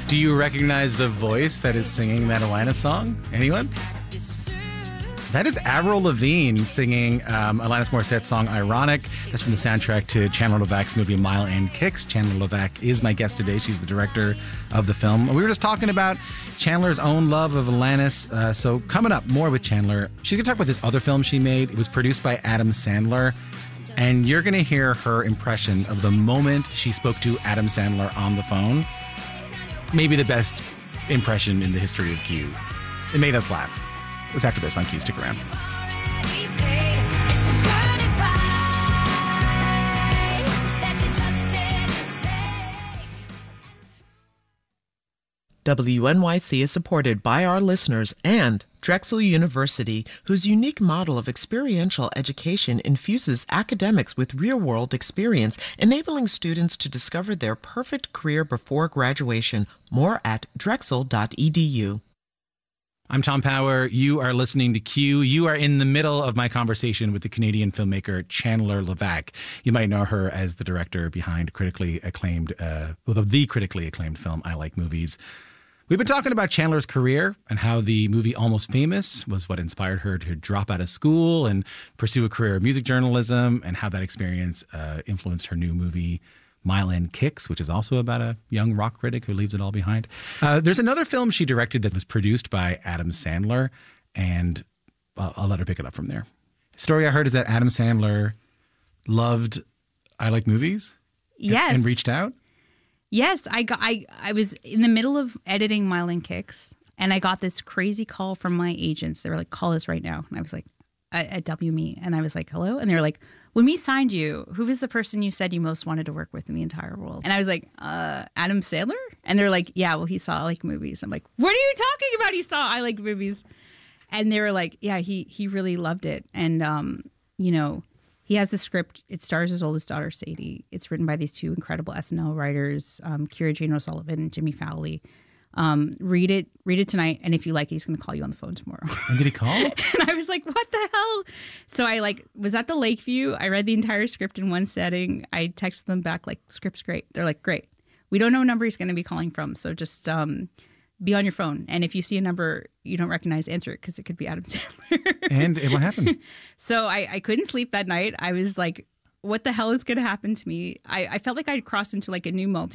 Do you recognize the voice that is singing that Alanis song? Anyone? That is Avril Lavigne singing Alanis Morissette's song Ironic. That's from the soundtrack to Chandler Levack's movie Mile End Kicks. Chandler Levack is my guest today. She's the director of the film. We were just talking about Chandler's own love of Alanis. So coming up, more with Chandler. She's going to talk about this other film she made. It was produced by Adam Sandler. And you're going to hear her impression of the moment she spoke to Adam Sandler on the phone. Maybe the best impression in the history of Q. It made us laugh. It's after this on Q. Stick around. WNYC is supported by our listeners and Drexel University, whose unique model of experiential education infuses academics with real-world experience, enabling students to discover their perfect career before graduation. More at drexel.edu. I'm Tom Power. You are listening to Q. You are in the middle of my conversation with the Canadian filmmaker Chandler Levack. You might know her as the director behind the critically acclaimed film I Like Movies. We've been talking about Chandler's career and how the movie Almost Famous was what inspired her to drop out of school and pursue a career in music journalism, and how that experience influenced her new movie Mile End Kicks, which is also about a young rock critic who leaves it all behind. There's another film she directed that was produced by Adam Sandler, and I'll let her pick it up from there. The story I heard is that Adam Sandler loved I Like Movies. Yes. And reached out. Yes, I was in the middle of editing Mile End Kicks, and I got this crazy call from my agents. They were like, "Call us right now." And I was like, at WME, and I was like, "Hello?" And they were like, "When we signed you, who was the person you said you most wanted to work with in the entire world?" And I was like, Adam Sandler? And they're like, "Yeah, well, he saw I Like Movies." I'm like, "What are you talking about? He saw I Like Movies." And they were like, "Yeah, he really loved it." And, he has the script. It stars his oldest daughter, Sadie. It's written by these two incredible SNL writers, Kira Jane O'Sullivan and Jimmy Fowley. Read it tonight, and if you like it, he's going to call you on the phone tomorrow. And did he call? And I was like, what the hell? So I was at the Lakeview. I read the entire script in one setting. I texted them back like, "Script's great." They're like, "Great. We don't know what number he's going to be calling from, so just be on your phone. And if you see a number you don't recognize, answer it, because it could be Adam Sandler." And what happened? So I couldn't sleep that night. I was like, what the hell is going to happen to me? I felt like I'd crossed into like a new multiverse.